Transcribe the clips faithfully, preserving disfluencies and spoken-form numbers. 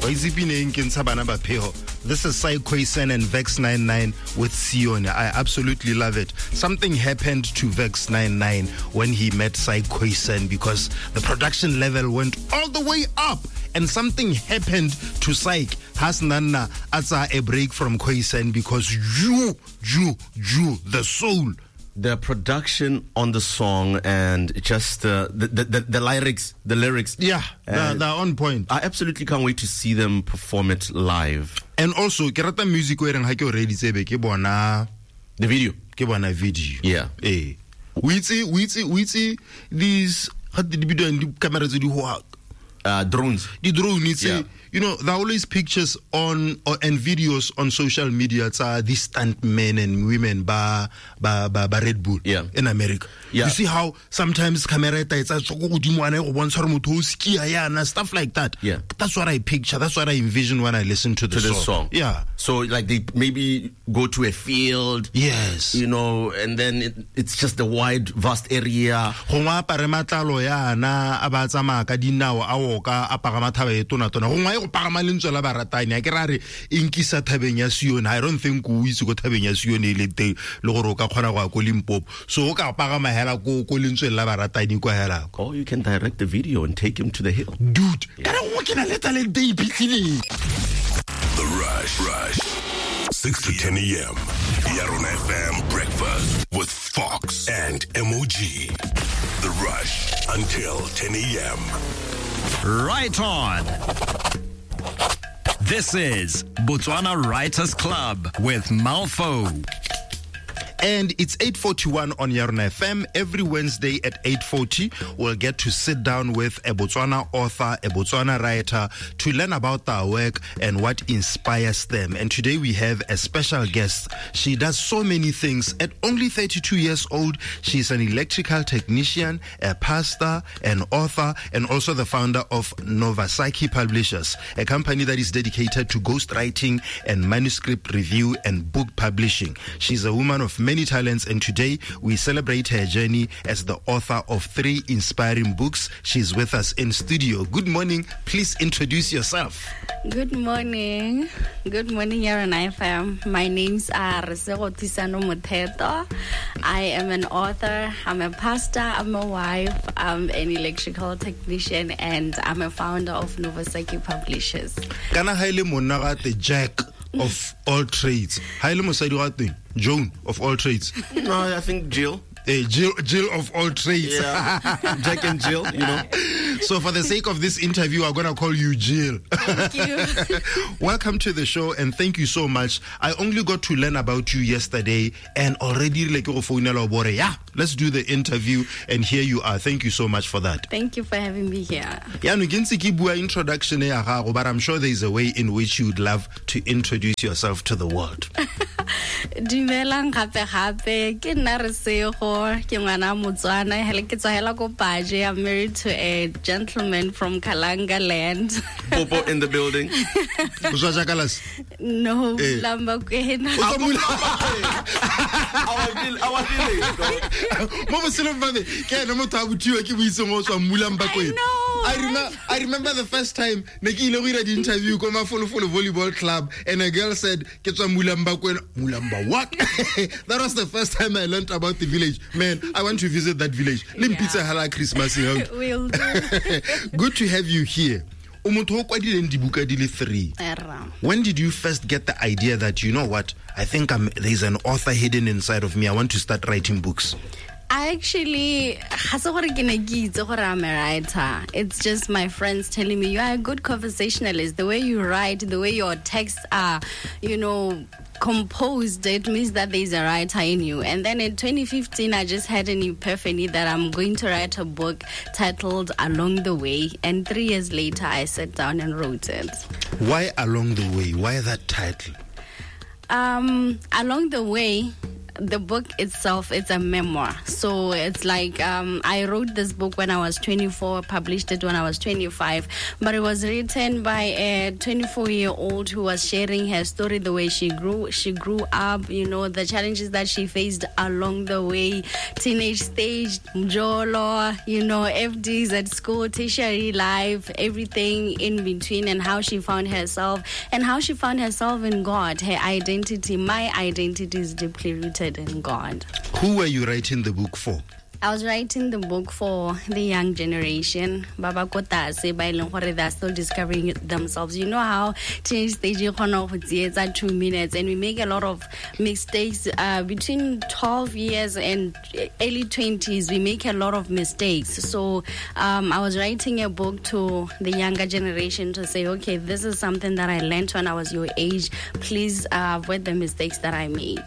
This is Sai Khoisan and Vex ninety-nine with Sione. I absolutely love it. Something happened to Vex ninety-nine when he met Sai Khoisan because the production level went all the way up. And something happened to Psych. Hasnanna atsa a break from Khoisan because you, you, you, the soul. The production on the song and just uh, the, the, the the lyrics, the lyrics. Yeah, they're, they're on point. I absolutely can't wait to see them perform it live. And also, ke rata music we reng ha ke already tsebe ke bona the video. Ke bona video. Yeah. Eh. We see, we see, we see these had the video and the cameras di ho uh drones. The drone it's yeah. You know, there are always pictures on or, and videos on social media. It's uh, these stunt men and women by, by, by, by Red Bull yeah. in America. Yeah. You see how sometimes camera it's stuff like that. Yeah. That's what I picture. That's what I envision when I listen to the to song. the song. Yeah. So like they maybe go to a field. Yes. You know, and then it, it's just a wide, vast area. I don't think we used to go tabeng ya Sione le te le gore o ka khona go go Limpopo so o ka pagama hela go go lentswe la baratani kwa hela. Or you can direct the video and take him to the hill. Dude, yeah. Kana go kena leta le day pitlile. The Rush, Rush, six to ten a.m. Yarona F M breakfast with Fox and M O G. The Rush until ten a.m. Right on. This is Botswana Writers Club with Malfo. And it's eight forty-one on Yarona F M. Every Wednesday at eight forty, we'll get to sit down with a Botswana author, a Botswana writer, to learn about their work and what inspires them. And today we have a special guest. She does so many things. At only thirty-two years old, she's an electrical technician, a pastor, an author, and also the founder of Novasaki Publishers, a company that is dedicated to ghostwriting and manuscript review and book publishing. She's a woman of many talents, and today we celebrate her journey as the author of three inspiring books. She's with us in studio. Good morning. Please introduce yourself. Good morning. Good morning, Yarona F M. My name's Resego Tisano Moteto. I am an author, I'm a pastor, I'm a wife, I'm an electrical technician, and I'm a founder of Novasaki Publishers. Kana haile monagate Jack of all trades. Haile mosadi wa teng Joan of all trades. No, I think Jill. Hey, Jill, Jill of all trades. Yeah. Jack and Jill, you know. So for the sake of this interview, I'm going to call you Jill. Thank you. Welcome to the show and thank you so much. I only got to learn about you yesterday and already like yeah, let's do the interview and here you are. Thank you so much for that. Thank you for having me here. Yeah, no introduction, but I'm sure there is a way in which you'd love to introduce yourself to the world. Dumelang gape gape ke nna Resego ke ngwana Motswana hele ke tsahela ko Paje. I'm married to a gentleman from Kalanga land. Popo in the building. No, Lamba kwena. I remember I remember the first time Neki Lorida the interview come follow follow volleyball club and a girl said Ketwa Mulamba Kwen Mulamba what? That was the first time I learned about the village. Man, I want to visit that village. Lim Yeah. pizza hala Christmas. We'll do. Good to have you here. Three. When did you first get the idea that, you know what, I think I'm, there's an author hidden inside of me. I want to start writing books? I actually, I'm a writer. It's just my friends telling me, you are a good conversationalist. The way you write, the way your texts are, you know, composed, it means that there's a writer in you. And then in twenty fifteen, I just had an epiphany that I'm going to write a book titled Along the Way. And three years later, I sat down and wrote it. Why Along the Way? Why that title? Um, along the way, the book itself, it's a memoir. So it's like um, I wrote this book when I was twenty-four, published it when I was twenty-five, but it was written by a twenty-four-year-old who was sharing her story, the way she grew, she grew up, you know, the challenges that she faced along the way, teenage stage, Jolo, you know, F Ds at school, tertiary life, everything in between, and how she found herself and how she found herself in God. Her identity, my identity is deeply rooted in God. Who were you writing the book for? I was writing the book for the young generation. Baba Kotase, by Longore, they're still discovering themselves. You know how teenage stage is at two minutes, and we make a lot of mistakes uh, between twelve years and early twenties. We make a lot of mistakes. So um, I was writing a book to the younger generation to say, okay, this is something that I learned when I was your age. Please uh, avoid the mistakes that I made.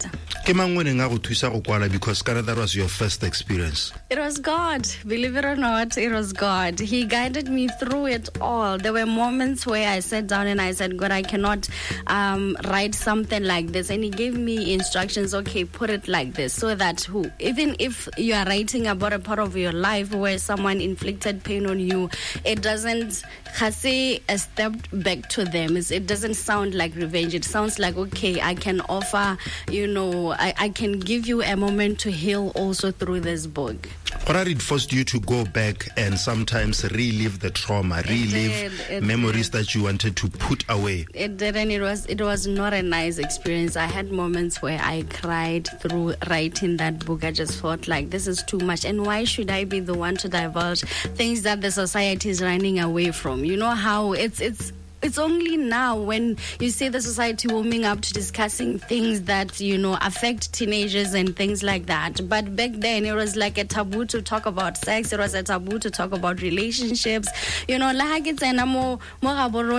Because that was your first experience. It was God. Believe it or not, it was God. He guided me through it all. There were moments where I sat down and I said, God, I cannot um, write something like this. And He gave me instructions, okay, put it like this, so that who, even if you are writing about a part of your life where someone inflicted pain on you, it doesn't say a step back to them. It's, it doesn't sound like revenge. It sounds like, okay, I can offer, you know, I, I can give you a moment to heal also through this book. Or it forced you to go back and sometimes relive the trauma, relive it did, it memories did. that you wanted to put away. It didn't. It was. It was not a nice experience. I had moments where I cried through writing that book. I just felt like this is too much. And why should I be the one to divulge things that the society is running away from? You know how it's it's. It's only now when you see the society warming up to discussing things that, you know, affect teenagers and things like that. But back then, it was like a taboo to talk about sex. It was a taboo to talk about relationships. You know, like it's an amo, no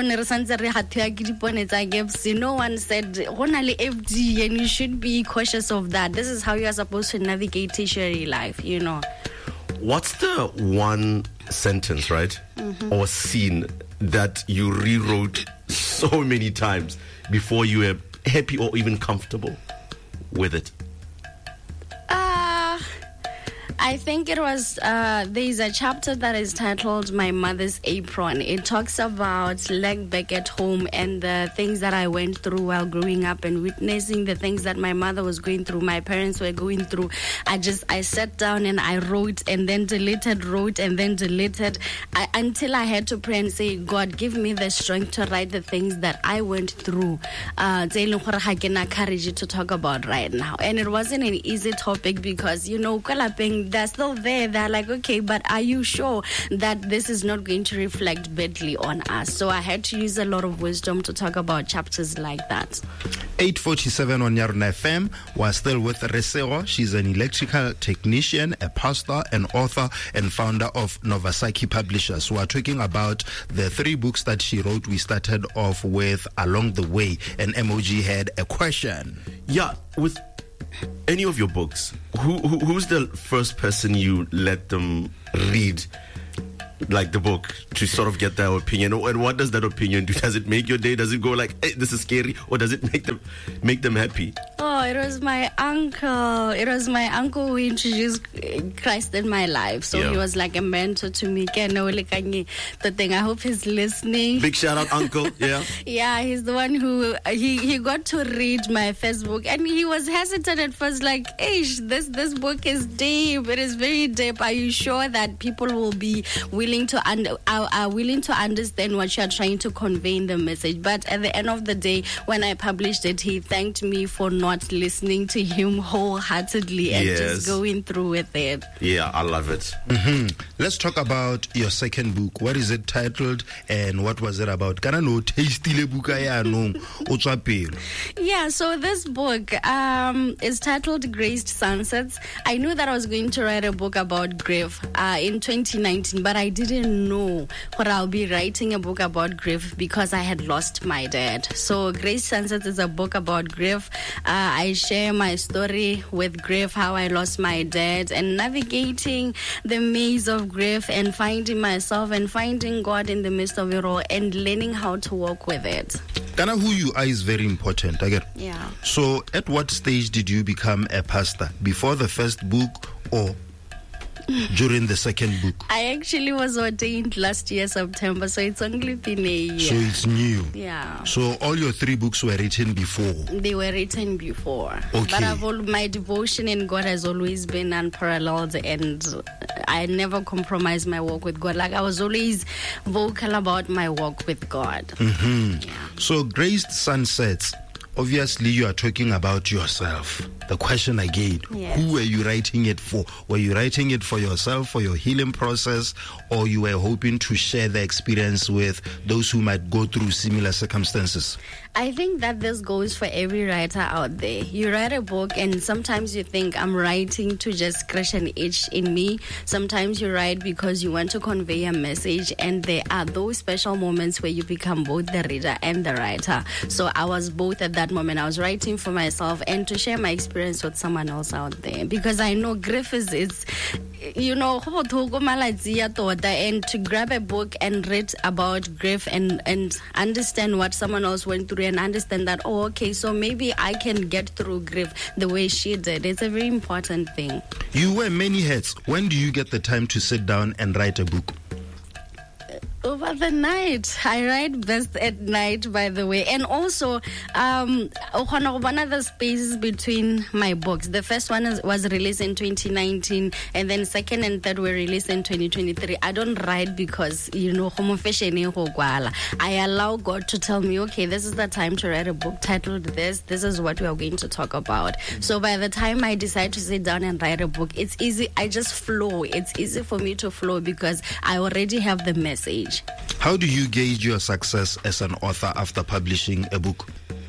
one said, F D, and you should be cautious of that. This is how you are supposed to navigate tertiary life, you know. What's the one sentence, right, mm-hmm. or scene that you rewrote so many times before you were happy or even comfortable with it? Uh, I think it was, uh, there's a chapter that is titled My Mother's Apron. It talks about leg back at home and the things that I went through while growing up and witnessing the things that my mother was going through, my parents were going through. I just, I sat down and I wrote and then deleted, wrote and then deleted I, until I had to pray and say, God, give me the strength to write the things that I went through. Uh, courage to talk about right now. And it wasn't an easy topic because, you know, they're still there. They're like, okay, but are you sure that this is not going to reflect badly on us? So I had to use a lot of wisdom to talk about chapters like that. eight forty-seven on Yarona F M. We're still with Resego. She's an electrical technician, a pastor, an author, and founder of Novasaki Publishers. We're talking about the three books that she wrote. We started off with Along the Way, and M O G had a question. Yeah, with any of your books, who, who who's the first person you let them read, like the book, to sort of get their opinion? And what does that opinion do? Does it make your day? Does it go like, hey, this is scary? Or does it make them make them happy? Oh, it was my uncle. It was my uncle who introduced Christ in my life. So yeah. He was like a mentor to me. The thing. I hope he's listening. Big shout out, uncle. Yeah. Yeah, he's the one who he, he got to read my first book, and he was hesitant at first, like, "Ish, this this book is deep. It is very deep. Are you sure that people will be willing to under are, are willing to understand what you are trying to convey in the message?" But at the end of the day, when I published it, he thanked me for not listening to him wholeheartedly and yes. just going through with it. Yeah, I love it. Mm-hmm. Let's talk about your second book. What is it titled and what was it about? Yeah, so this book um, is titled Graced Sunsets. I knew that I was going to write a book about grief uh, in twenty nineteen, but I didn't know what I'll be writing a book about grief because I had lost my dad. So Graced Sunsets is a book about grief. Uh, I share my story with grief, how I lost my dad, and navigating the maze of grief and finding myself and finding God in the midst of it all and learning how to walk with it. Kana, who you are is very important. I get. Yeah. So, at what stage did you become a pastor? Before the first book or during the second book? I actually was ordained last year, September, so it's only been a year. So it's new. Yeah. So all your three books were written before? They were written before. Okay. But I've all, my devotion in God has always been unparalleled, and I never compromised my walk with God. Like, I was always vocal about my walk with God. Mm-hmm. Yeah. So Graced Sunsets, obviously you are talking about yourself. The question again, Yes. who were you writing it for? Were you writing it for yourself, for your healing process, or you were hoping to share the experience with those who might go through similar circumstances? I think that this goes for every writer out there. You write a book and sometimes you think, I'm writing to just scratch an itch in me. Sometimes you write because you want to convey a message, and there are those special moments where you become both the reader and the writer. So I was both at that moment. I was writing for myself and to share my experience with someone else out there, because I know grief is, it's, you know, and to grab a book and read about grief and, and understand what someone else went through and understand that, oh, okay, so maybe I can get through grief the way she did. It's a very important thing. You wear many hats. When do you get the time to sit down and write a book? Over the night. I write best at night, by the way. And also, um, one of the spaces between my books. The first one is, was released in twenty nineteen, and then second and third were released in twenty twenty-three. I don't write because, you know, I allow God to tell me, okay, this is the time to write a book titled this. This is what we are going to talk about. So by the time I decide to sit down and write a book, it's easy. I just flow. It's easy for me to flow because I already have the message. How do you gauge your success as an author after publishing a book?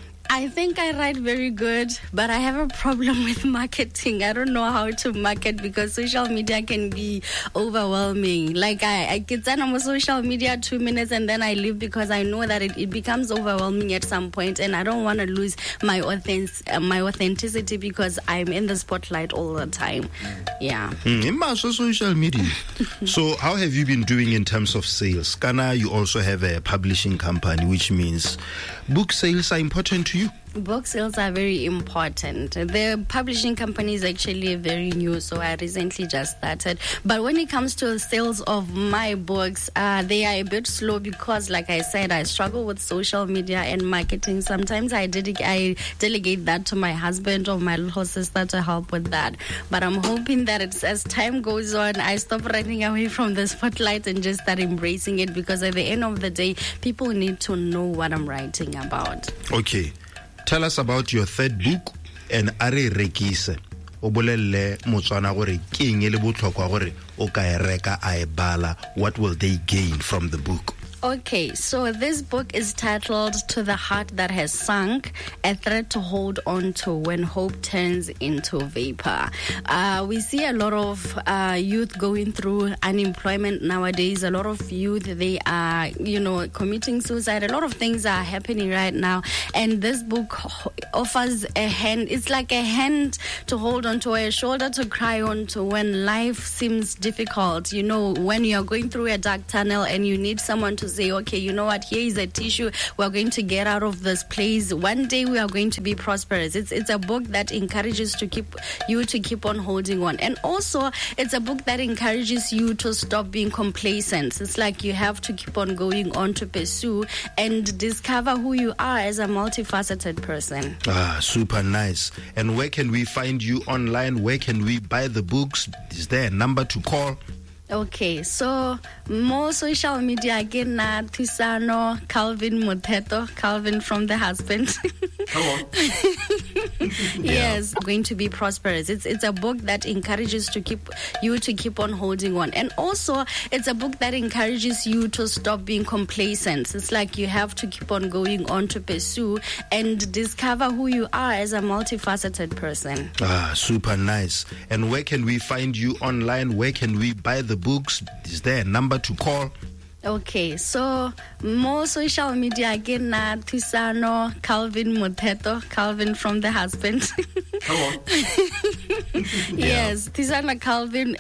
I think I write very good, but I have a problem with marketing. I don't know how to market because social media can be overwhelming. Like, I, I get done on social media two minutes and then I leave because I know that it, it becomes overwhelming at some point, and I don't want to lose my authentic, uh, my authenticity because I'm in the spotlight all the time. Yeah. Mm, social media. So how have you been doing in terms of sales? Kana, you also have a publishing company, which means book sales are important to you. Book sales are very important. The publishing company is actually very new, so I recently just started. But when it comes to sales of my books, uh, they are a bit slow because, like I said, I struggle with social media and marketing. Sometimes I, dedic- I delegate that to my husband or my little sister to help with that. But I'm hoping that it's, as time goes on, I stop running away from the spotlight and just start embracing it, because at the end of the day, people need to know what I'm writing about. Okay. Tell us about your third book, and are rekise o bolelle motswana gore ke eng e le botlhokwa gore o ka e reka a e bala. What will they gain from the book? Okay, so this book is titled To the Heart That Has Sunk, a thread to hold on to when hope turns into vapor. Uh, we see a lot of uh, youth going through unemployment nowadays. A lot of youth, they are, you know, committing suicide. A lot of things are happening right now. And this book offers a hand. It's like a hand to hold on to, a shoulder to cry on to when life seems difficult. You know, when you're going through a dark tunnel and you need someone to say, okay, you know what, here is a tissue, we're going to get out of this place, one day we are going to be prosperous. It's it's a book that encourages to keep you to keep on holding on, and also it's a book that encourages you to stop being complacent. It's like you have to keep on going on to pursue and discover who you are as a multifaceted person. Ah, super nice. And where can we find you online? Where can we buy the books? Is there a number to call? Okay, so more social media again, na Thusano, Calvin Moteto, Calvin from the husband. Come on. Yes, going to be prosperous. It's it's a book that encourages to keep you to keep on holding on, and also it's a book that encourages you to stop being complacent. It's like you have to keep on going on to pursue and discover who you are as a multifaceted person. Ah, super nice. And where can we find you online? Where can we buy the books? Is there a number to call? Okay, so more social media again na Thusano, Calvin Moteto, Calvin from the husband. Come on. Yes, Thusano Calvin